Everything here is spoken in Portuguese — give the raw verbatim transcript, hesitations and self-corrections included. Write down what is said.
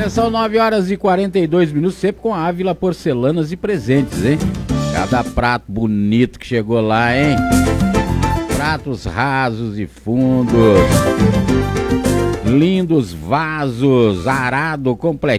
São nove horas e quarenta e dois minutos, sempre com a Ávila Porcelanas e Presentes, hein? Cada prato bonito que chegou lá, hein? Pratos rasos e fundos, lindos vasos, arado completo.